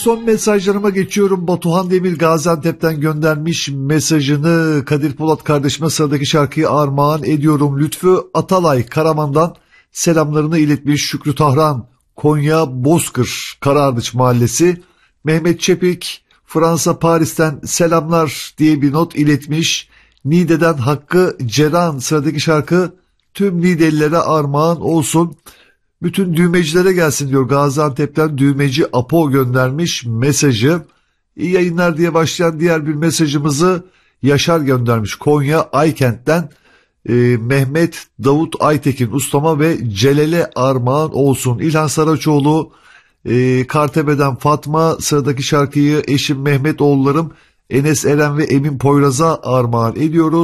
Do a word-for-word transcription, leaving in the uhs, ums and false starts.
son mesajlarıma geçiyorum. Batuhan Demir Gaziantep'ten göndermiş mesajını. Kadir Polat kardeşime sıradaki şarkıyı armağan ediyorum. Lütfü Atalay Karaman'dan selamlarını iletmiş. Şükrü Tahran Konya Bozkır Karaardıç Mahallesi. Mehmet Çepik Fransa Paris'ten selamlar diye bir not iletmiş. Niğde'den Hakkı Ceran sıradaki şarkı tüm Niğdelilere armağan olsun. Bütün düğmecilere gelsin diyor. Gaziantep'ten düğmeci Apo göndermiş mesajı. İyi yayınlar diye başlayan diğer bir mesajımızı Yaşar göndermiş. Konya Aykent'ten e, Mehmet Davut Aytekin ustama ve Celal'e armağan olsun. İlhan Saraçoğlu e, Kartepe'den Fatma sıradaki şarkıyı eşim Mehmet oğullarım Enes Eren ve Emin Poyraz'a armağan ediyoruz.